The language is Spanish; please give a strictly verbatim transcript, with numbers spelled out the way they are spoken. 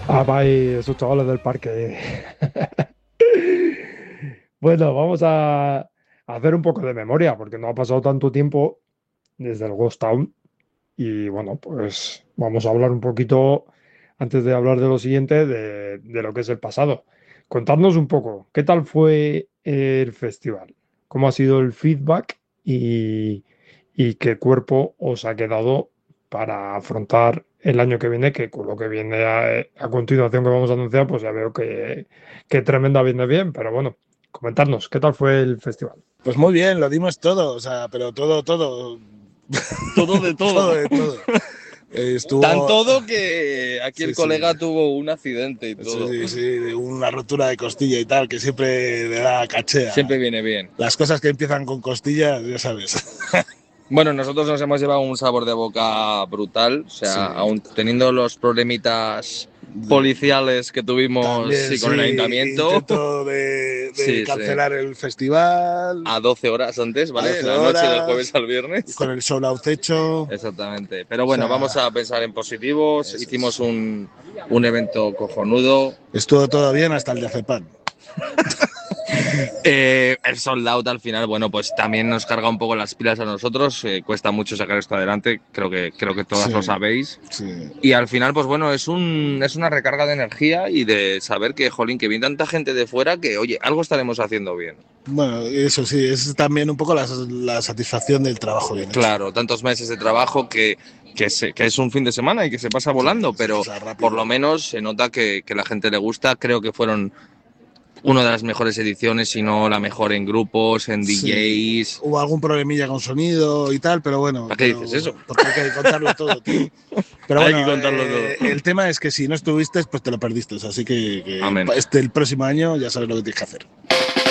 Ah, vais, esos chavales del parque. Bueno, vamos a hacer un poco de memoria, porque no ha pasado tanto tiempo desde el Ghost Town. Y bueno, pues vamos a hablar un poquito, antes de hablar de lo siguiente, de, de lo que es el pasado. Contadnos un poco, ¿qué tal fue el festival? ¿Cómo ha sido el feedback? Y, y qué cuerpo os ha quedado para afrontar el año que viene, que con lo que viene a, a continuación que vamos a anunciar, pues ya veo que, que tremenda viene bien, pero bueno, comentarnos, ¿qué tal fue el festival? Pues muy bien, lo dimos todo, o sea, pero todo, todo, Todo de todo todo. de todo. Eh, Tan Estuvo, todo que aquí el sí, sí, colega tuvo un accidente y sí, todo. sí, sí, una rotura de costilla y tal, que siempre le da cachea. Siempre viene bien. Las cosas que empiezan con costillas, ya sabes. Bueno, nosotros nos hemos llevado un sabor de boca brutal, o sea, Sí, aún teniendo los problemitas policiales que tuvimos también sí, con el sí, ayuntamiento, intento de, de sí, sí, cancelar el festival a doce horas antes, a ¿vale? doce La noche del jueves horas, al viernes. con el sold out hecho. Exactamente. Pero O bueno, vamos sea, a pensar en positivos. eso Hicimos es. un, un evento cojonudo. Estuvo todo bien hasta el de Cepan. Eh, el sold out al final, bueno, pues también nos carga un poco las pilas a nosotros. Eh, cuesta mucho sacar esto adelante, creo que, creo que todas Sí, lo sabéis. sí. Y al final, pues bueno, es, un, es una recarga de energía y de saber que, jolín, que viene tanta gente de fuera que, oye, algo estaremos haciendo bien. Bueno, eso sí, es también un poco la, la satisfacción del trabajo bien hecho. Claro, tantos meses de trabajo que, que, se- que es un fin de semana y que se pasa Sí, volando, se pero pasa por lo rápido. menos se nota que, que la gente le gusta. Creo que fueron una de las mejores ediciones, si no la mejor en grupos, en Sí, D Js. hubo algún problemilla con sonido y tal, pero bueno, ¿Para qué dices pero eso? porque hay que contarlo todo, tío. Pero Hay que bueno, contarlo eh, el todo. tema es que si no estuviste, pues te lo perdiste. Así que, que el, Amén. este, el próximo año ya sabes lo que tienes que hacer.